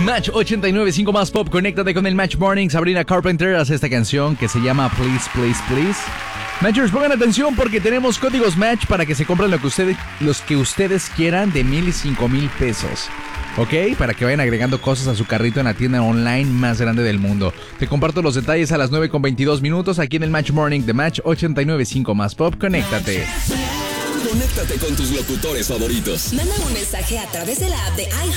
Match 89.5 más pop. Conéctate con el Match Morning. Sabrina Carpenter hace esta canción que se llama Please, Please, Please. Matchers, pongan atención porque tenemos códigos Match para que se compren los que ustedes quieran de 1,000 y 5,000 pesos. ¿Ok? Para que vayan agregando cosas a su carrito en la tienda online más grande del mundo. Te comparto los detalles a las 9:22 aquí en el Match Morning de Match 89.5 más pop. Conéctate. Conéctate con tus locutores favoritos. Manda un mensaje a través de la app de